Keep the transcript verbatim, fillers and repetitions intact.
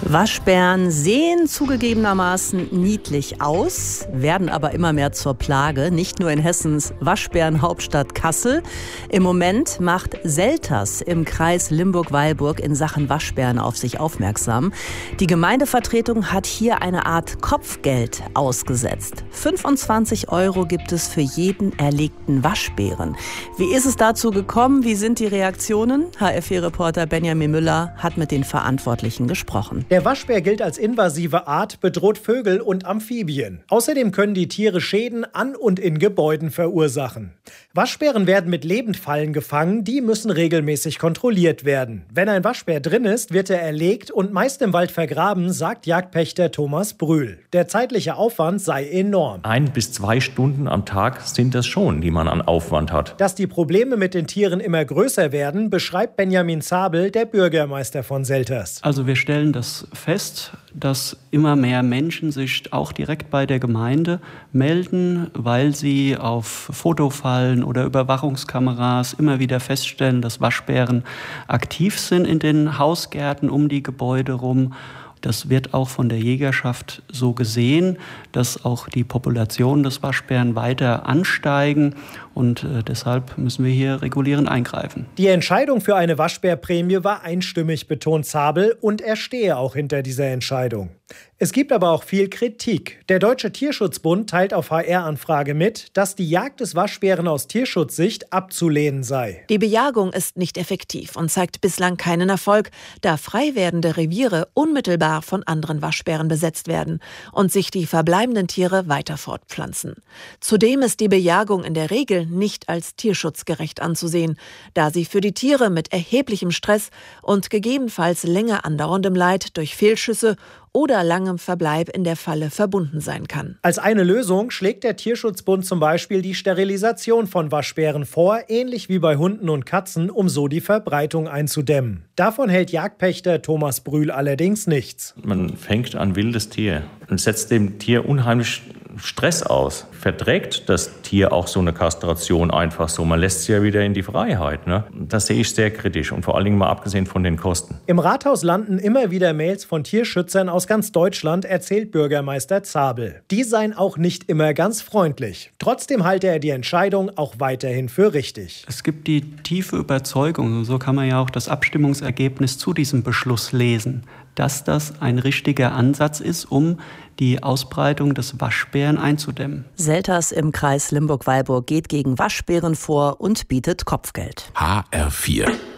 Waschbären sehen zugegebenermaßen niedlich aus, werden aber immer mehr zur Plage. Nicht nur in Hessens Waschbärenhauptstadt Kassel. Im Moment macht Selters im Kreis Limburg-Weilburg in Sachen Waschbären auf sich aufmerksam. Die Gemeindevertretung hat hier eine Art Kopfgeld ausgesetzt. fünfundzwanzig Euro gibt es für jeden erlegten Waschbären. Wie ist es dazu gekommen? Wie sind die Reaktionen? H F vier-Reporter Benjamin Müller hat mit den Verantwortlichen gesprochen. Der Waschbär gilt als invasive Art, bedroht Vögel und Amphibien. Außerdem können die Tiere Schäden an und in Gebäuden verursachen. Waschbären werden mit Lebendfallen gefangen, die müssen regelmäßig kontrolliert werden. Wenn ein Waschbär drin ist, wird er erlegt und meist im Wald vergraben, sagt Jagdpächter Thomas Brühl. Der zeitliche Aufwand sei enorm. Ein bis zwei Stunden am Tag sind das schon, die man an Aufwand hat. Dass die Probleme mit den Tieren immer größer werden, beschreibt Benjamin Zabel, der Bürgermeister von Selters. Also wir stellen das fest, dass immer mehr Menschen sich auch direkt bei der Gemeinde melden, weil sie auf Fotofallen oder Überwachungskameras immer wieder feststellen, dass Waschbären aktiv sind in den Hausgärten um die Gebäude rum. Das wird auch von der Jägerschaft so gesehen, dass auch die Population des Waschbären weiter ansteigen. Und äh, deshalb müssen wir hier regulierend eingreifen. Die Entscheidung für eine Waschbärprämie war einstimmig, betont Zabel, und er stehe auch hinter dieser Entscheidung. Es gibt aber auch viel Kritik. Der Deutsche Tierschutzbund teilt auf H R-Anfrage mit, dass die Jagd des Waschbären aus Tierschutzsicht abzulehnen sei. Die Bejagung ist nicht effektiv und zeigt bislang keinen Erfolg, da frei werdende Reviere unmittelbar von anderen Waschbären besetzt werden und sich die verbleibenden Tiere weiter fortpflanzen. Zudem ist die Bejagung in der Regel nicht als tierschutzgerecht anzusehen, da sie für die Tiere mit erheblichem Stress und gegebenenfalls länger andauerndem Leid durch Fehlschüsse oder langem Verbleib in der Falle verbunden sein kann. Als eine Lösung schlägt der Tierschutzbund zum Beispiel die Sterilisation von Waschbären vor, ähnlich wie bei Hunden und Katzen, um so die Verbreitung einzudämmen. Davon hält Jagdpächter Thomas Brühl allerdings nichts. Man fängt ein wildes Tier und setzt dem Tier unheimlich Stress aus. Verträgt das Tier auch so eine Kastration einfach so? Man lässt sie ja wieder in die Freiheit. Ne? Das sehe ich sehr kritisch und vor allen Dingen mal abgesehen von den Kosten. Im Rathaus landen immer wieder Mails von Tierschützern aus ganz Deutschland, erzählt Bürgermeister Zabel. Die seien auch nicht immer ganz freundlich. Trotzdem halte er die Entscheidung auch weiterhin für richtig. Es gibt die tiefe Überzeugung, so kann man ja auch das Abstimmungsergebnis zu diesem Beschluss lesen, dass das ein richtiger Ansatz ist, um die Ausbreitung des Waschbären einzudämmen. Selters im Kreis Limburg-Weilburg geht gegen Waschbären vor und bietet Kopfgeld. H R vier